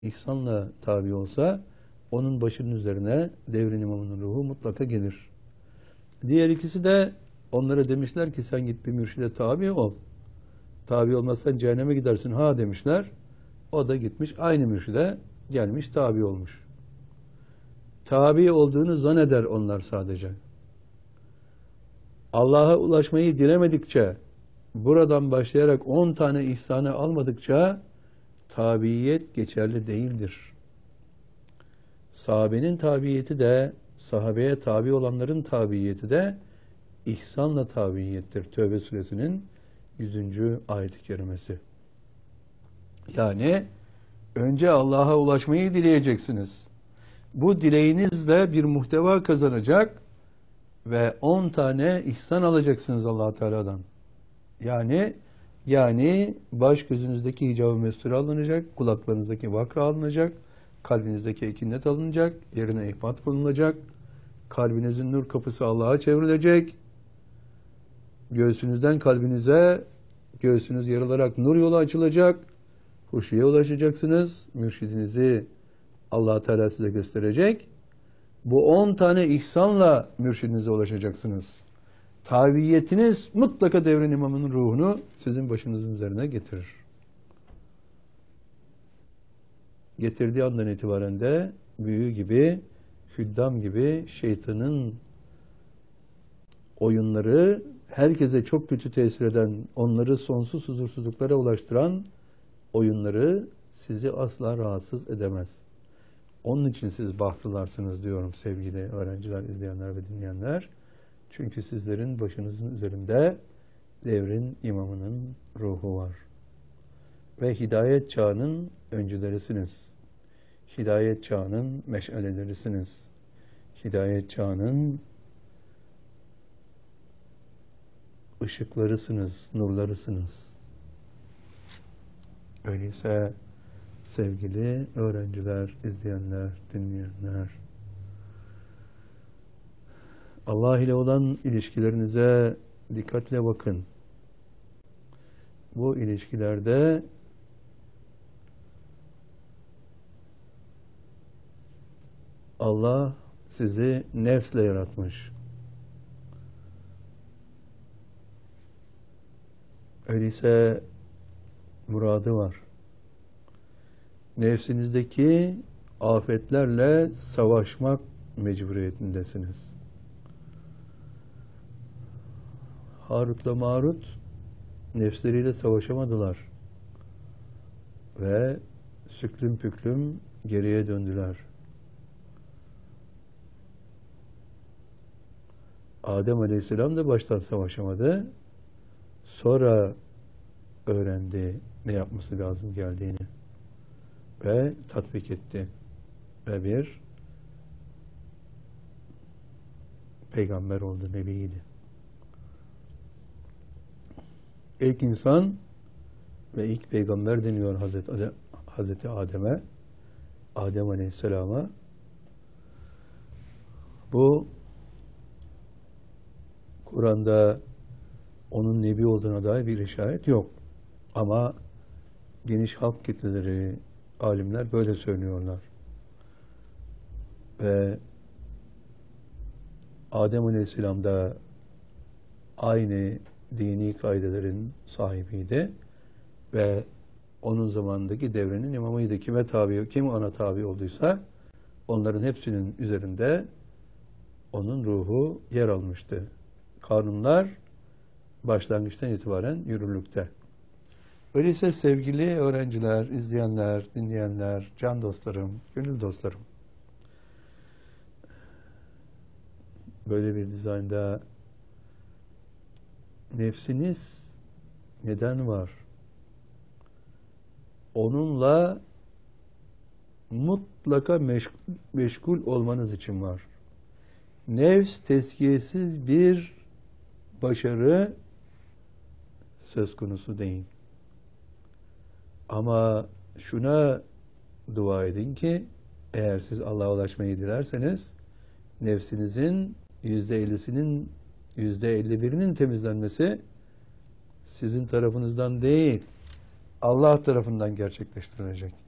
ihsanla tabi olsa onun başının üzerine devrin imamının ruhu mutlaka gelir. Diğer ikisi de onlara demişler ki sen git bir mürşide tabi ol. Tabi olmazsan cehenneme gidersin ha demişler. O da gitmiş aynı mürşide gelmiş tabi olmuş. Tabi olduğunu zanneder onlar sadece. Allah'a ulaşmayı dilemedikçe, buradan başlayarak 10 tane ihsanı almadıkça tabiyet geçerli değildir. Sahabenin tabiyeti de, sahabeye tabi olanların tabiyeti de ihsanla tabiyettir. Tövbe suresinin 100. ayet-i kerimesi. Yani önce Allah'a ulaşmayı dileyeceksiniz. Bu dileğinizle bir muhteva kazanacak ve 10 tane ihsan alacaksınız Allah Teala'dan. Yani baş gözünüzdeki hicab-ı mesture alınacak, kulaklarınızdaki vakra alınacak, kalbinizdeki ekinnet alınacak, yerine ihbat konulacak, kalbinizin nur kapısı Allah'a çevrilecek, göğsünüzden kalbinize, göğsünüz yarılarak nur yolu açılacak, huşuya ulaşacaksınız, mürşidinizi Allah Teala size gösterecek. Bu 10 tane ihsanla mürşidinize ulaşacaksınız. Tabiyetiniz mutlaka devrin imamının ruhunu sizin başınızın üzerine getirir. Getirdiği andan itibaren de büyü gibi, hüddam gibi şeytanın oyunları, herkese çok kötü tesir eden, onları sonsuz huzursuzluklara ulaştıran oyunları sizi asla rahatsız edemez. Onun için siz bahtlılarsınız diyorum sevgili öğrenciler, izleyenler ve dinleyenler. Çünkü sizlerin başınızın üzerinde devrin imamının ruhu var. Ve hidayet çağının öncülerisiniz. Hidayet çağının meşalelerisiniz. Hidayet çağının ışıklarısınız, nurlarısınız. Öyleyse sevgili öğrenciler, izleyenler, dinleyenler, Allah ile olan ilişkilerinize dikkatle bakın. Bu ilişkilerde Allah sizi nefsle yaratmış. Öyleyse muradı var. Nefsinizdeki afetlerle savaşmak mecburiyetindesiniz. Harut'la Marut nefsleriyle savaşamadılar ve süklüm püklüm geriye döndüler. Adem Aleyhisselam da baştan savaşamadı. Sonra öğrendi ne yapması lazım geldiğini ve tatbik etti. Ve bir peygamber oldu, nebiydi. İlk insan ve ilk peygamber deniyor Hazreti Adem'e, Adem Aleyhisselam'a. Bu Kur'an'da onun nebi olduğuna dair bir işaret yok. Ama geniş halk kitleleri, alimler böyle söylüyorlar. Ve Adem Aleyhisselam da aynı dini kaidelerin sahibiydi ve onun zamanındaki devrenin imamıydı. Kime tabi, kim ona tabi olduysa onların hepsinin üzerinde onun ruhu yer almıştı. Kanunlar başlangıçtan itibaren yürürlükte. Öyleyse sevgili öğrenciler, izleyenler, dinleyenler, can dostlarım, gönül dostlarım, böyle bir dizaynda nefsiniz neden var? Onunla mutlaka meşgul olmanız için var. Nefs tezkiyesiz bir başarı söz konusu değil. Ama şuna dua edin ki eğer siz Allah'a ulaşmayı dilerseniz nefsinizin %50'sinin %51'inin temizlenmesi sizin tarafınızdan değil, Allah tarafından gerçekleştirilecek.